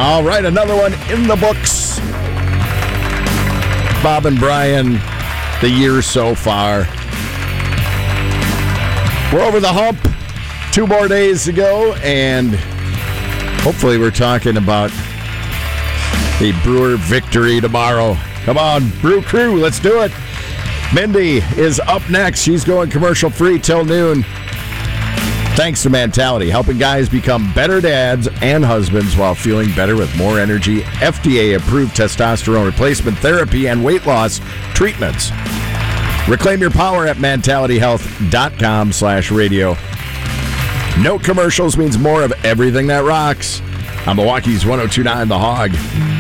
All right, another one in the books. Bob and Brian, the year so far. We're over the hump. 2 more days to go, and hopefully we're talking about the Brewer victory tomorrow. Come on, Brew Crew, let's do it. Mindy is up next. She's going commercial-free till noon. Thanks to Mentality, helping guys become better dads and husbands while feeling better with more energy. FDA-approved testosterone replacement therapy and weight loss treatments. Reclaim your power at mentalityhealth.com/radio. No commercials means more of everything that rocks. On Milwaukee's 102.9 The Hog.